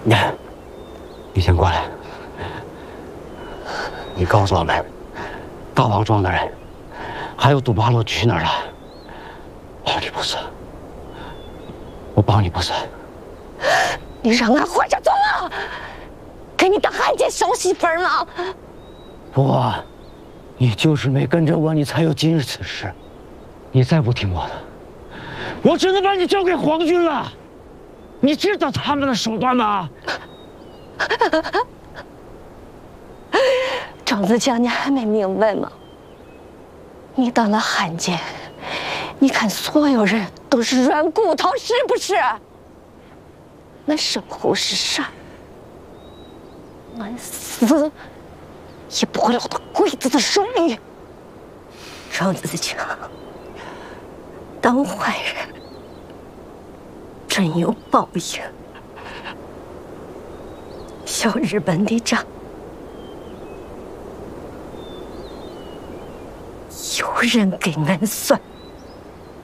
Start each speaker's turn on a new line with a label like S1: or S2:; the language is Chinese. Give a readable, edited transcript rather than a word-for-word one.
S1: 你先过来。你告诉我们，大王庄的人，还有杜巴洛去哪儿了？帮你不算，我帮你不算。
S2: 你让俺活着做梦，给你当汉奸捎戏份吗？
S1: 不，你就是没跟着我，你才有今日此事。你再不听我的，我只能把你交给皇军了。你知道他们的手段吗？
S2: 庄子强，你还没明白吗？你当了汉奸，你看所有人都是软骨头，是不是？俺生后是啥？俺死也不会落到鬼子的手里。庄子强，当坏人真有报应。小日本的账有人给俺算。